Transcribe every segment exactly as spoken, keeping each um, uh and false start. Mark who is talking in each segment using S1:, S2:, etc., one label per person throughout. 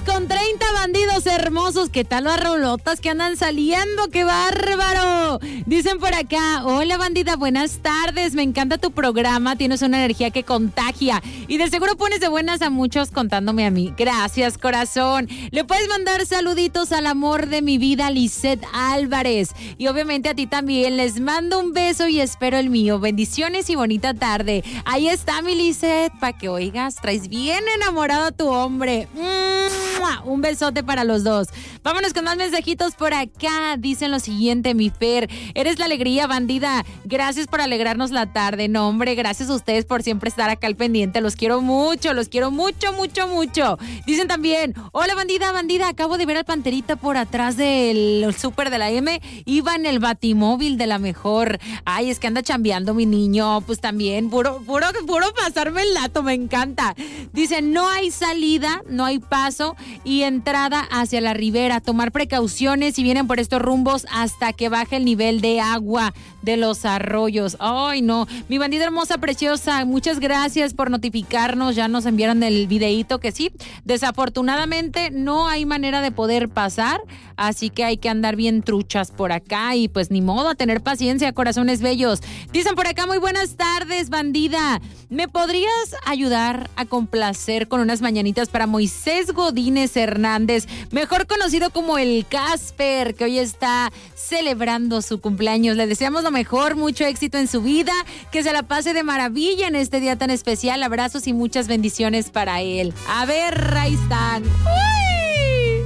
S1: con treinta bandidos hermosos. ¿Qué tal las rolotas que andan saliendo? ¡Qué bárbaro! Dicen por acá, hola bandida, buenas tardes. Me encanta tu programa, tienes una energía que contagia. Y de seguro pones de buenas a muchos contándome a mí. Gracias, corazón. Le puedes mandar saluditos al amor de mi vida, Lisette Álvarez. Y obviamente a ti también. Les mando un beso y espero el mío. Bendiciones y bonita tarde. Ahí está mi Lisette, para que oigas, traes bien enamorado a tu hombre. ¡Mua! Un besote para los dos. Vámonos con más mensajitos por acá. Dicen lo siguiente, mi Fer. Eres la alegría, bandida. Gracias por alegrarnos la tarde. No, hombre, gracias a ustedes por siempre estar acá al pendiente. Los quiero mucho, los quiero mucho, mucho, mucho. Dicen también, hola bandida, bandida. Acabo de ver al Panterita por atrás del súper de la M. Iba en el batimóvil de la mejor. Ay, es que anda chambeando mi niño. Pues también, puro, puro, puro pasarme el lato, me encanta. Dicen, no hay salida, no hay paso y entrada hacia la ribera. Tomar precauciones si vienen por estos rumbos hasta que baje el nivel de agua de los arroyos. Ay, no. Mi bandida hermosa, preciosa, muchas gracias por notificarnos. Ya nos enviaron el videíto que sí, desafortunadamente no hay manera de poder pasar, así que hay que andar bien truchas por acá y pues ni modo, a tener paciencia, corazones bellos. Dicen por acá, muy buenas tardes, bandida. ¿Me podrías ayudar a complacer con unas mañanitas para Moisés Godínez Hernández, mejor conocido como el Casper, que hoy está celebrando su cumpleaños? Le deseamos lo mejor, mucho éxito en su vida, que se la pase de maravilla en este día tan especial. Abrazos y muchas bendiciones para él. A ver, ahí están. ¡Uy!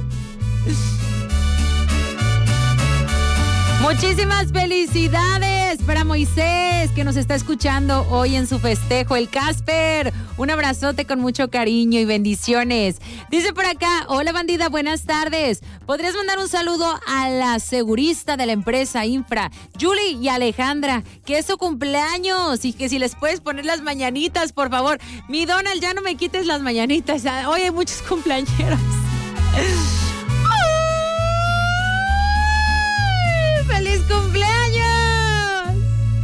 S1: Muchísimas felicidades para Moisés, que nos está escuchando hoy en su festejo, el Casper. Un abrazote con mucho cariño y bendiciones. Dice por acá, hola bandida, buenas tardes. ¿Podrías mandar un saludo a la segurista de la empresa Infra, Julie y Alejandra, que es su cumpleaños y que si les puedes poner las mañanitas, por favor? Mi Donald, ya no me quites las mañanitas. Hoy hay muchos cumpleañeros. ¡Feliz cumpleaños!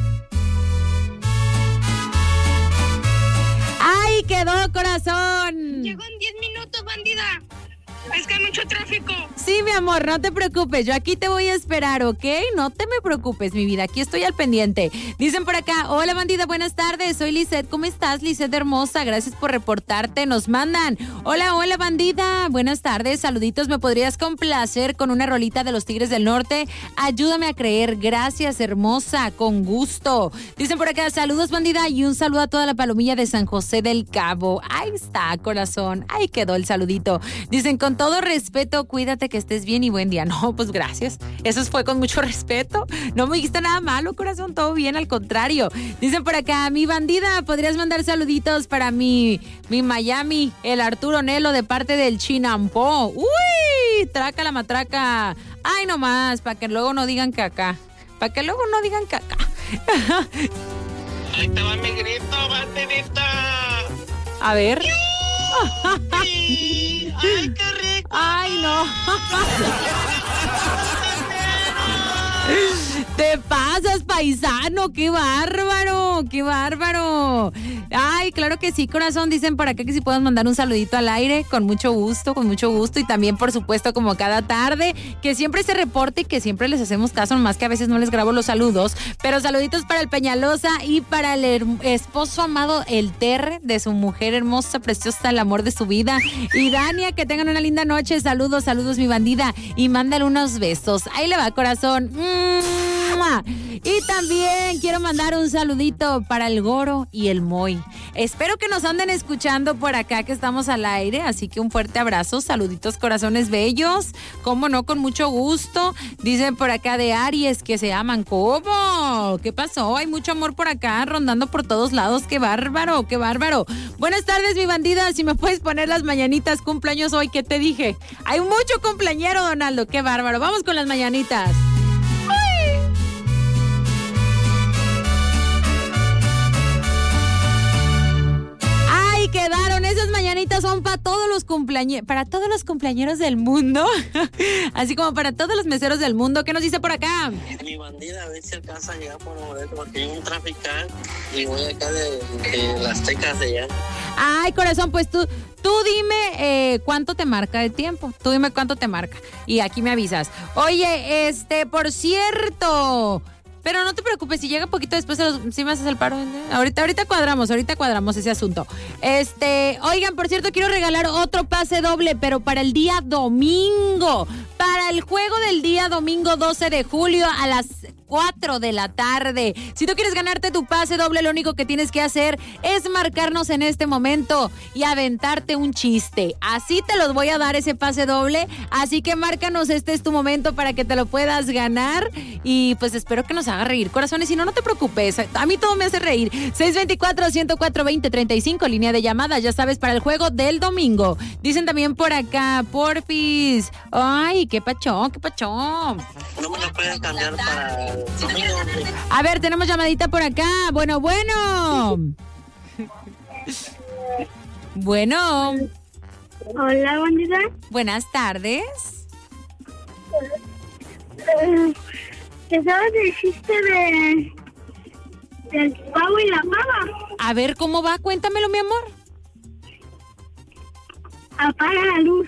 S1: ¡Ay, quedó, corazón!
S2: Llegó en diez minutos, bandida. Es que hay mucho tráfico.
S1: Sí, mi amor, no te preocupes. Yo aquí te voy a esperar, ¿ok? No te me preocupes, mi vida. Aquí estoy al pendiente. Dicen por acá, hola, bandida, buenas tardes. Soy Lisette. ¿Cómo estás, Lisette hermosa? Gracias por reportarte. Nos mandan, hola, hola, bandida. Buenas tardes. Saluditos. ¿Me podrías complacer con una rolita de los Tigres del Norte? Ayúdame a creer. Gracias, hermosa. Con gusto. Dicen por acá, saludos, bandida. Y un saludo a toda la palomilla de San José del Cabo. Ahí está, corazón. Ahí quedó el saludito. Dicen, con todo respeto, cuídate, que estés bien y buen día. No, pues gracias. Eso fue con mucho respeto. No me dijiste nada malo, corazón. Todo bien, al contrario. Dicen por acá, mi bandida, ¿podrías mandar saluditos para mi, mi Miami, el Arturo Nelo, de parte del Chinampo? ¡Uy! Traca la matraca. Ay, nomás, para que luego no digan que acá. Para que luego no digan que acá.
S2: Ahí te va mi grito, bandidita.
S1: A ver.
S2: ¡Ay, qué rico!
S1: ¡Ay, no! Te pasas, paisano, qué bárbaro, qué bárbaro. Ay, claro que sí, corazón. Dicen por acá que si puedes mandar un saludito al aire, con mucho gusto, con mucho gusto. Y también, por supuesto, como cada tarde, que siempre se reporte y que siempre les hacemos caso, más que a veces no les grabo los saludos. Pero saluditos para el Peñalosa y para el her- esposo amado, el Terre, de su mujer hermosa, preciosa, el amor de su vida. Y Dania, que tengan una linda noche. Saludos, saludos, mi bandida. Y mándale unos besos. Ahí le va, corazón. ¡Mua! Y también quiero mandar un saludito para el Goro y el Moy. Espero que nos anden escuchando por acá, que estamos al aire, así que un fuerte abrazo, saluditos, corazones bellos, cómo no, con mucho gusto. Dicen por acá de Aries que se aman. ¿Cómo? ¿Qué pasó? Hay mucho amor por acá, rondando por todos lados. ¡Qué bárbaro, qué bárbaro! Buenas tardes, mi bandida, si me puedes poner las mañanitas, cumpleaños hoy, ¿qué te dije? Hay mucho cumpleañero, Donaldo, qué bárbaro. Vamos con las mañanitas. Quedaron esas mañanitas mañanitas son para todos los cumpleañeros, para todos los cumpleañeros del mundo, así como para todos los meseros del mundo. ¿Qué nos dice por acá?
S3: Mi bandida, a ver si alcanza a llegar por boleto, porque hay un traficante y voy acá de, de las Tecas de allá.
S1: Ay, corazón, pues tú, tú dime eh, cuánto te marca de tiempo. Tú dime cuánto te marca. Y aquí me avisas. Oye, este, por cierto... Pero no te preocupes, si llega poquito después, se los, ¿sí me haces el paro? Ahorita, ahorita cuadramos, ahorita cuadramos ese asunto. Este, oigan, por cierto, quiero regalar otro pase doble, pero para el día domingo. Para el juego del día domingo doce de julio a las cuatro de la tarde. Si tú quieres ganarte tu pase doble, lo único que tienes que hacer es marcarnos en este momento y aventarte un chiste. Así te los voy a dar ese pase doble. Así que márcanos, este es tu momento para que te lo puedas ganar. Y pues espero que nos haga reír, corazones. Si no, no te preocupes. A mí todo me hace reír. seis dos cuatro, uno cero cuatro, dos cero tres cinco, línea de llamadas, ya sabes, para el juego del domingo. Dicen también por acá, porfis. Ay, qué pachón, qué pachón.
S3: No me lo puedes cambiar para el domingo.
S1: A ver, tenemos llamadita por acá. Bueno, bueno. Bueno.
S2: Hola, bandida.
S1: Buenas tardes.
S2: Eh, ¿Te sabes el chiste de del pavo y la pava?
S1: A ver, ¿cómo va? Cuéntamelo, mi amor.
S2: Apaga la luz.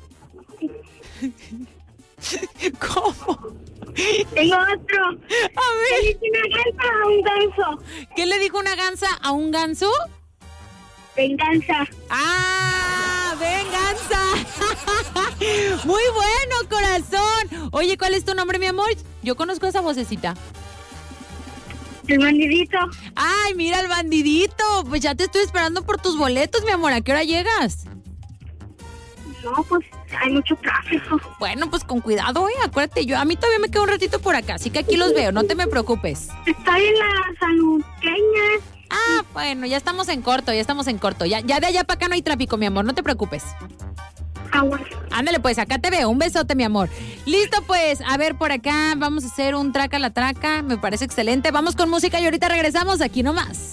S1: ¿Cómo?
S2: Tengo otro.
S1: A
S2: Le
S1: ver,
S2: dice una gansa a un ganso.
S1: ¿qué le dijo una gansa a un ganso?
S2: Venganza.
S1: ¡Ah! ¡Venganza! Muy bueno, corazón. Oye, ¿cuál es tu nombre, mi amor? Yo conozco esa vocecita.
S2: El bandidito.
S1: ¡Ay, mira el bandidito! Pues ya te estoy esperando por tus boletos, mi amor. ¿A qué hora llegas?
S2: No, pues hay mucho tráfico.
S1: Bueno, pues con cuidado, ¿eh? Acuérdate, yo a mí todavía me queda un ratito por acá, así que aquí los veo, no te me preocupes.
S2: Estoy en la Saluqueña.
S1: Ah, bueno, ya estamos en corto, ya estamos en corto. Ya, ya de allá para acá no hay tráfico, mi amor, no te preocupes.
S2: Agua.
S1: Ándale, pues, acá te veo. Un besote, mi amor. Listo, pues. A ver, por acá vamos a hacer un traca la traca. Me parece excelente. Vamos con música y ahorita regresamos aquí nomás.